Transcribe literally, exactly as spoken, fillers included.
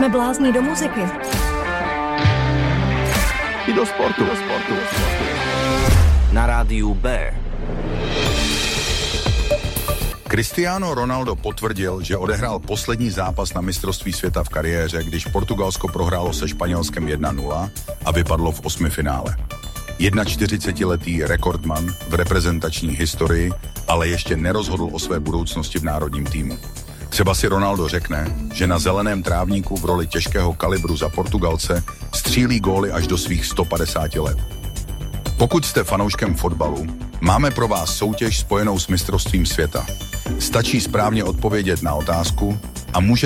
Jsme blázni do muziky. I do sportu. Do sportu. Na rádiu B. Cristiano Ronaldo potvrdil, že odehrál poslední zápas na mistrovství světa v kariéře, když Portugalsko prohrálo se Španělskem jedna nula a vypadlo v osmifinále. čtyřicetiletý rekordman v reprezentační historii, ale ještě nerozhodl o své budoucnosti v národním týmu. Třeba si Ronaldo řekne, že na zeleném trávníku v roli těžkého kalibru za Portugalce střílí góly až do svých sto padesáti let. Pokud jste fanouškem fotbalu, máme pro vás soutěž spojenou s mistrovstvím světa. Stačí správně odpovědět na otázku a může